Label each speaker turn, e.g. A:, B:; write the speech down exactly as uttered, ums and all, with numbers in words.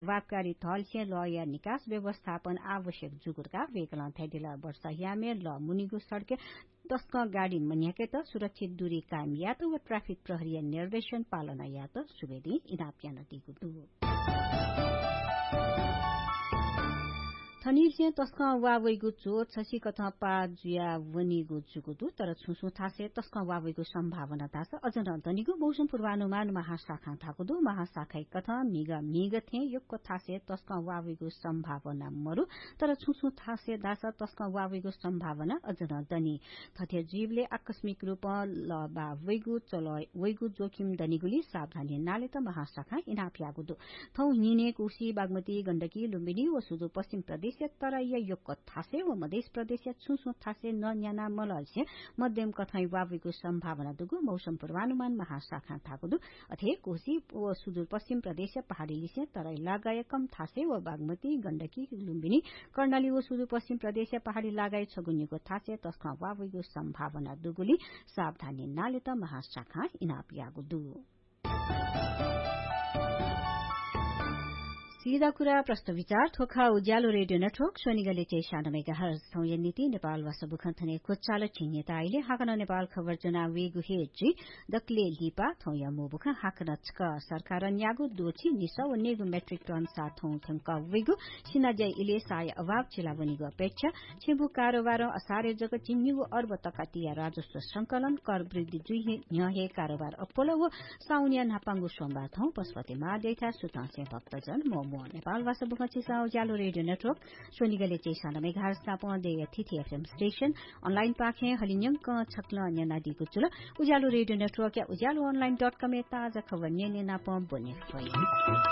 A: प्रभावकारी थल से ल या निकास व्यवस्थापन आवश्यक जुगुरका वेकला थैदिला वर्ष यामे ल मुनिगु सड़के तस्क गाड़ी मन्याके त सुरक्षित दूरी कायम यात व ट्राफिक प्रहरी निर्देशन पालना यात सुवेदी इनापिया नदीको दु थनिसे तस्क वावैगु चोर छसी कथा पा जुया वनिगु जुगुदु तर छुसु थासे तस्क वावैगु सम्भावना तास अझ नदनिगु मौसम पूर्वानुमान महाशाखा थाकुदु महाशाखा कथा मिग मिग थे योक्क थासे तस्क वावैगु सम्भावना मरु तर छुसु थासे दास तस्क वावैगु सम्भावना अझ नदनि थथे जीवले आकस्मिक रूप ल वावैगु चलय वैगु जोखिम दनिगुली सावधानी नाले त महाशाखा इनापियागुदु थौ हिने कोशी बागमती गण्डकी लुम्बिनी व सुदूर पश्चिम प्रदेश तराई योक्क थासे व मध्य प्रदेश छुसु थासे नयाना मलसे मध्यम कथाई वावैगु सम्भावना दुगु मौसम पूर्वानुमान महाशाखा थाकुदु अथे कोशी व सुदूर पश्चिम प्रदेश पहाड़ी लिसे तराई लगाए कम थासे व बागमती गण्डकी लुम्बिनी कर्णाली व सुदूर पश्चिम प्रदेश पहाड़ी लगाए छगुनीको थासे तस्का वावैगु सम्भावना दुगुली सावधानी नाले त महाशाखा इनापियागु दु सीधा कुरा प्रश्न विचार थोखा उज्यालो रेडियो नेटवर्क शनिगले चेशान मेगाहर्ज थौय नीति नेपाल वास बुखन्थने कोचाल छिन्यता आइले हाकन नेपाल खबर जना वेगु हेजी दक्ले लिपा थौय मोबुख हाकन छक सरकार न्यागु दोछि निसा व नेगु मेट्रिक टन साथौ थंका वेगु सिनाजे इले साय अभाव चिलावनीगु अपेक्षा छिबु कारोबार असारे जग चिन्युगु अर्ब तकातिया राजस्व संकलन कर वृद्धि जुइ न्याहे कारोबार अपोलो व साउनिया नापांगु सोमबार थौ पशुपतिमा दैथा सुतासे भक्तजन मो नेपाल वास बुखछि साउ जालो रेडियो नेटवर्क शनिगले चेशान मेघार स्थापन दे थिथि एफएम स्टेशन अनलाइन पाखे हलिन्यंक छक्ल अन्य नदीको चुल उज्यालो रेडियो नेटवर्क या उज्यालो अनलाइन डट कम ताजा खबर नेने नापम बने